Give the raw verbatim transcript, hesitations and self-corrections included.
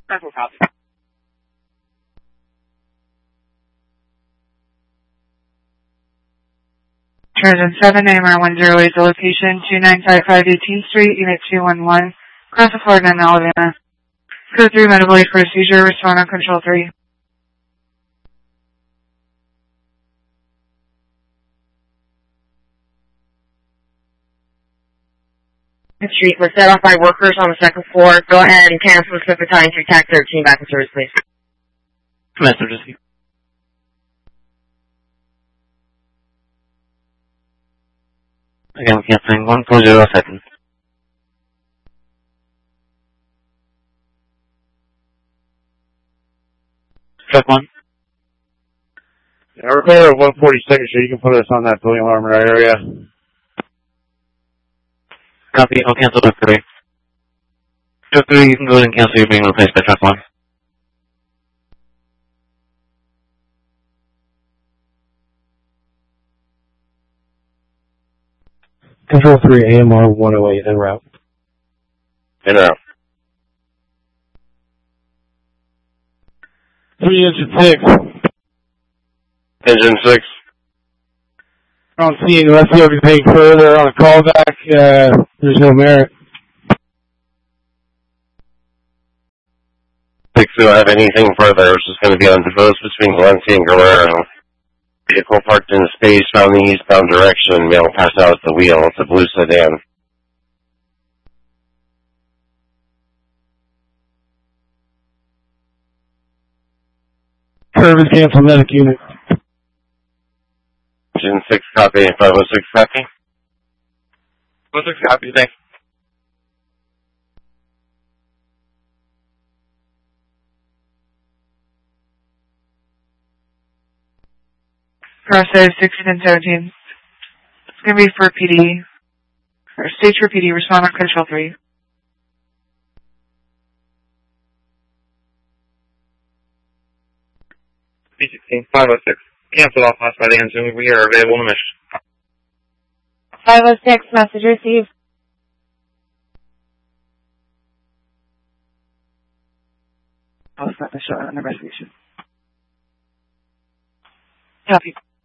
That's what copy. Trojan seven, A M R one zero eight, the location two nine five five eighteenth Street, Unit two one one, Cross of Florida in Alabama. Code three, medical aid for a seizure, respond on control three. Street was set off by workers on the second floor. Go ahead and cancel the slip of time to attack thirteen back in service, please. Commence emergency. Again, canceling one four zero seconds. Truck one. Yeah, we're clear of one forty-second Street. You can put us on that William Armour area. Copy, I'll cancel truck three. Truck three, you can go ahead and cancel, you're being replaced by truck one. Control three, A M R one oh eight, en route. En route. Three engine six. Engine six. I don't see unless you have anything further on a callback, uh, there's no merit. Six, do I have anything further? It's just going to be on the roads between Valencia and Guerrero. Vehicle parked in space, found the eastbound direction. Male passed out at the wheel. It's a blue sedan. Service cancel medic unit. Engine six copy. five oh six copy. five oh six copy, thanks. Process sixteen and seventeen. It's going to be for P D. Or stage for P D, respond on control three. B sixteen, five oh six. Cancel off lost by the engine. We are available to mission. five oh six, message received. I'll start the shot on investigation. Copy.